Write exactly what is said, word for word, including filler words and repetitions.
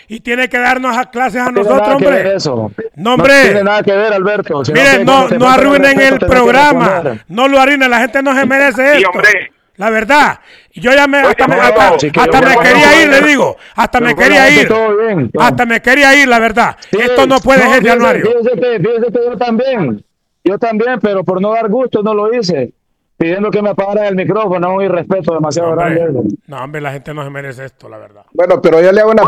y tiene que darnos a clases a No tiene nosotros, nada que ver hombre. eso. No, hombre. No tiene nada que ver, Alberto. Si Miren, no, no, te- no te falta arruinen respeto, el tenés que programa. responder. No lo arruinen. La gente no se merece Sí, esto. hombre. La verdad. Y yo ya me, Oye, hasta me, no, hasta, chico, hasta yo me voy a quería ir, poder- le digo. Hasta me Pero con quería la gente ir. todo bien. Hasta me quería ir, la verdad. Sí, Esto no puede ser, fíjese, Januario. Fíjese que, fíjese que yo también. Yo también, pero por no dar gusto no lo hice. Pidiendo que me apagara el micrófono, un irrespeto No, demasiado grande. hombre. No, hombre, la gente no se merece esto, la verdad. Bueno, pero yo le hago una